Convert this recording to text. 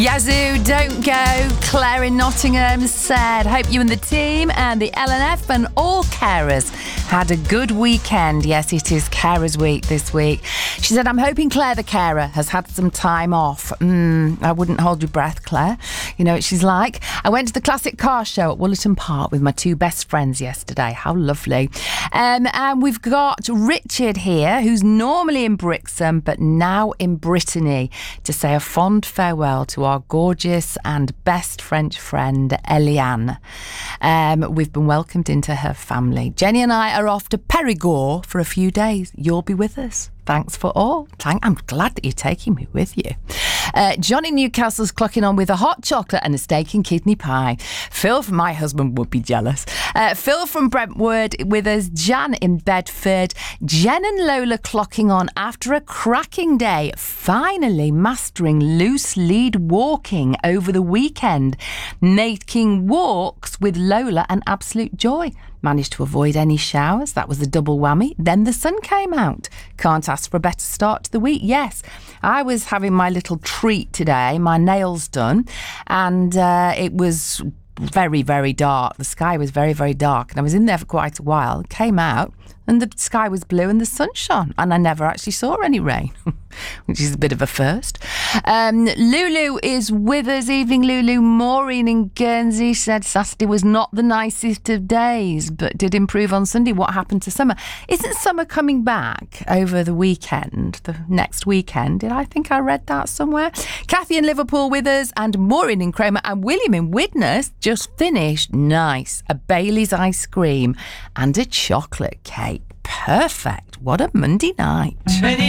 Yazoo, don't go. Claire in Nottingham said, hope you and the team and the LNF and all carers had a good weekend. Yes, it is Carers Week this week. She said, I'm hoping Claire the carer has had some time off. I wouldn't hold your breath, Claire. You know what she's like. I went to the Classic Car Show at Woollerton Park with my two best friends yesterday. How lovely. And we've got Richard here, who's normally in Brixham, but now in Brittany, to say a fond farewell to our gorgeous and best French friend, Eliane. We've been welcomed into her family. Jenny and I are off to Perigord for a few days. You'll be with us. Thanks for all. I'm glad that you're taking me with you. John in Newcastle's clocking on with a hot chocolate and a steak and kidney pie. Phil from my husband would be jealous. Phil from Brentwood with us. Jan in Bedford. Jen and Lola clocking on after a cracking day, finally mastering loose lead walking over the weekend, making walks with Lola an absolute joy. Managed to avoid any showers. That was the double whammy. Then the sun came out. Can't ask for a better start to the week. Yes, I was having my little treat today, my nails done, and it was very, very dark. The sky was very, very dark, and I was in there for quite a while. Came out, and the sky was blue and the sun shone, and I never actually saw any rain, which is a bit of a first. Lulu is with us. Evening, Lulu. Maureen in Guernsey said Saturday was not the nicest of days, but did improve on Sunday. What happened to summer? Isn't summer coming back over the weekend, the next weekend? I think I read that somewhere. Kathy in Liverpool with us, and Maureen in Cromer, and William in Widnes just finished. Nice. A Bailey's ice cream and a chocolate cake. Perfect. What a Monday night.